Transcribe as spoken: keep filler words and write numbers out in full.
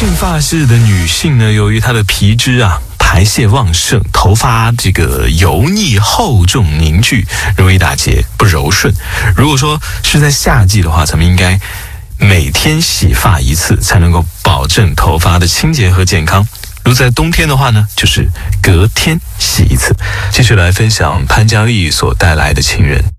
性发质的女性呢，由于她的皮脂啊排泄旺盛，头发这个油腻厚重凝聚，容易打结不柔顺。如果说是在夏季的话，咱们应该每天洗发一次，才能够保证头发的清洁和健康。如在冬天的话呢，就是隔天洗一次。继续来分享潘嘉丽所带来的情人。